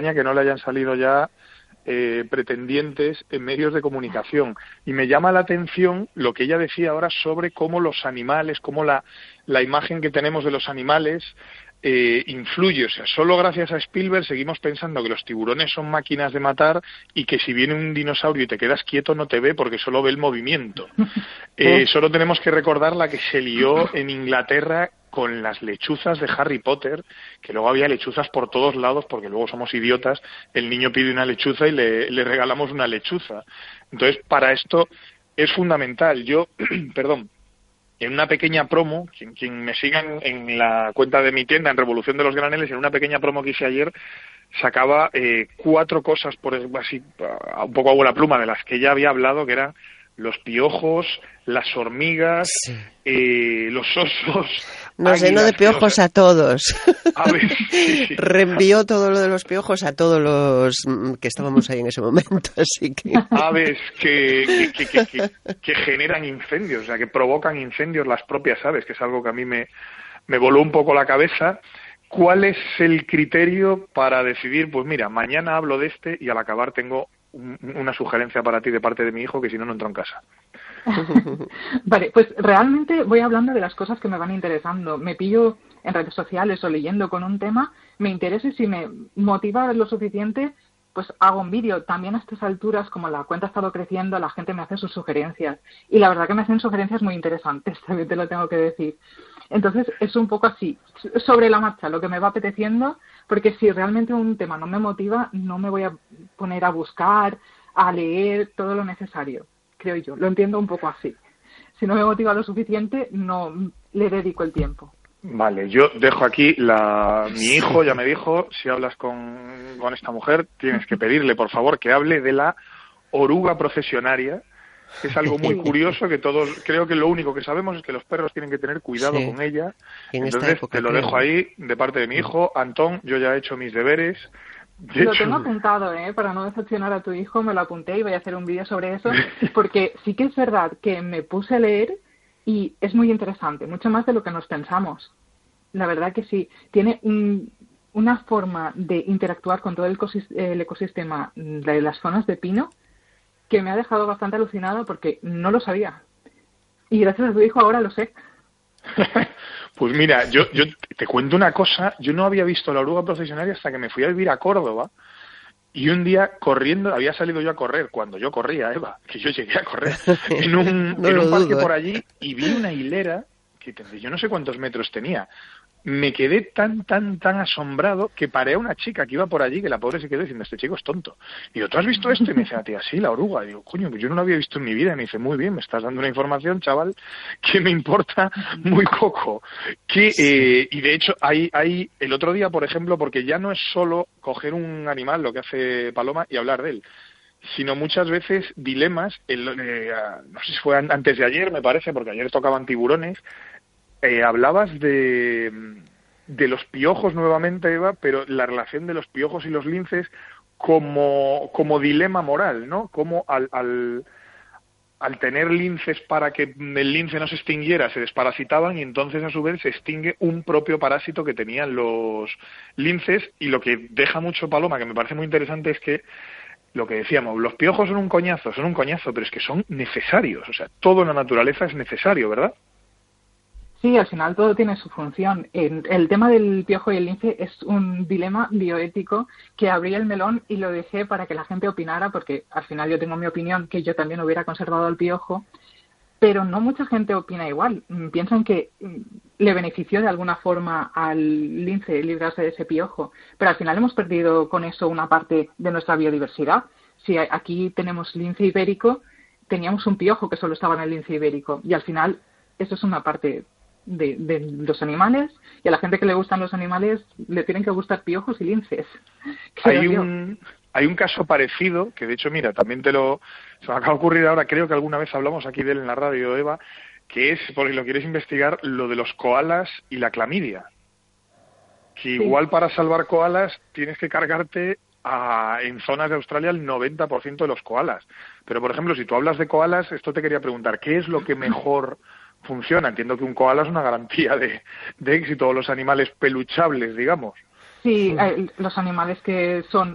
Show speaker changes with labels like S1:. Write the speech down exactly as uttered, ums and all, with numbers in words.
S1: que no le hayan salido ya eh, pretendientes en medios de comunicación. Y me llama la atención lo que ella decía ahora sobre cómo los animales, cómo la, la imagen que tenemos de los animales eh, influye. O sea, solo gracias a Spielberg seguimos pensando que los tiburones son máquinas de matar y que si viene un dinosaurio y te quedas quieto no te ve porque solo ve el movimiento. Eh, solo tenemos que recordar la que se lió en Inglaterra con las lechuzas de Harry Potter, que luego había lechuzas por todos lados, porque luego somos idiotas, el niño pide una lechuza y le, le regalamos una lechuza. Entonces, para esto es fundamental. Yo, perdón, en una pequeña promo, quien, quien me siga en, en la cuenta de mi tienda, en Revolución de los Graneles, en una pequeña promo que hice ayer, sacaba eh, cuatro cosas, por así, un poco a buena pluma, de las que ya había hablado, que eran los piojos, las hormigas, sí. eh, los osos...
S2: Nos llenó de piojos a todos.
S1: A ver, sí, sí.
S2: Reenvió todo lo de los piojos a todos los que estábamos ahí en ese momento, así que...
S1: Aves que, que, que, que, que generan incendios, o sea, que provocan incendios las propias aves, que es algo que a mí me, me voló un poco la cabeza. ¿Cuál es el criterio para decidir, pues mira, mañana hablo de este y al acabar tengo un, una sugerencia para ti de parte de mi hijo que si no, no entro en casa?
S3: Vale, pues realmente voy hablando de las cosas que me van interesando. Me pillo en redes sociales o leyendo con un tema, me interesa y si me motiva lo suficiente, pues hago un vídeo. También a estas alturas, como la cuenta ha estado creciendo, la gente me hace sus sugerencias. Y la verdad que me hacen sugerencias muy interesantes, también te lo tengo que decir. Entonces es un poco así, sobre la marcha, lo que me va apeteciendo, porque si realmente un tema no me motiva, no me voy a poner a buscar, a leer todo lo necesario, creo yo. Lo entiendo un poco así. Si no me motiva lo suficiente, no le dedico el tiempo.
S1: Vale, yo dejo aquí, la mi hijo ya me dijo, si hablas con, con esta mujer, tienes que pedirle, por favor, que hable de la oruga procesionaria, que es algo muy curioso, que todos, creo que lo único que sabemos es que los perros tienen que tener cuidado sí. con ella. Entonces, época, te lo creo. dejo ahí, de parte de mi hijo. Antón, yo ya he hecho mis deberes. De
S3: lo
S1: hecho...
S3: tengo apuntado, ¿eh? Para no decepcionar a tu hijo, me lo apunté y voy a hacer un vídeo sobre eso, porque sí que es verdad que me puse a leer y es muy interesante, mucho más de lo que nos pensamos. La verdad que sí, tiene un, una forma de interactuar con todo el, el ecosistema de las zonas de pino que me ha dejado bastante alucinado porque no lo sabía. Y gracias a tu hijo ahora lo sé.
S1: Pues mira, yo, yo te cuento una cosa, yo no había visto la oruga procesionaria hasta que me fui a vivir a Córdoba y un día corriendo, había salido yo a correr, cuando yo corría, Eva, que yo llegué a correr, en un, no en un parque dudo, por allí y vi una hilera que yo no sé cuántos metros tenía. Me quedé tan, tan, tan asombrado que paré a una chica que iba por allí, que la pobre se quedó diciendo, este chico es tonto. Y digo, ¿tú has visto esto? Y me dice, a tía, sí, la oruga. Y digo, coño, que yo no lo había visto en mi vida. Y me dice, muy bien, me estás dando una información, chaval, que me importa muy poco. Que, eh, y de hecho, hay, hay el otro día, por ejemplo, porque ya no es solo coger un animal, lo que hace Paloma, y hablar de él, sino muchas veces dilemas, el, eh, no sé si fue antes de ayer, me parece, porque ayer tocaban tiburones. Eh, hablabas de, de los piojos nuevamente, Eva, pero la relación de los piojos y los linces como, como dilema moral, ¿no? Como al, al, al tener linces para que el lince no se extinguiera, se desparasitaban y entonces a su vez se extingue un propio parásito que tenían los linces. Y lo que deja mucho Paloma, que me parece muy interesante, es que lo que decíamos, los piojos son un coñazo, son un coñazo, pero es que son necesarios. O sea, todo en la naturaleza es necesario, ¿verdad?
S3: Sí, al final todo tiene su función. El, el tema del piojo y el lince es un dilema bioético que abrí el melón y lo dejé para que la gente opinara, porque al final yo tengo mi opinión, que yo también hubiera conservado el piojo, pero no mucha gente opina igual. Piensan que le benefició de alguna forma al lince librarse de ese piojo, pero al final hemos perdido con eso una parte de nuestra biodiversidad. Si aquí tenemos lince ibérico, teníamos un piojo que solo estaba en el lince ibérico y al final eso es una parte De, de los animales, y a la gente que le gustan los animales le tienen que gustar piojos y linces.
S1: Hay un, hay un caso parecido, que de hecho, mira, también te lo... Se me acaba de ocurrir ahora, creo que alguna vez hablamos aquí de él en la radio, Eva, que es, por si lo quieres investigar, lo de los koalas y la clamidia. Que igual sí. Para salvar koalas tienes que cargarte a, en zonas de Australia el noventa por ciento de los koalas. Pero, por ejemplo, si tú hablas de koalas, esto te quería preguntar, ¿qué es lo que mejor funciona? Entiendo que un koala es una garantía de, de éxito, los animales peluchables, digamos.
S3: Sí, eh, los animales que son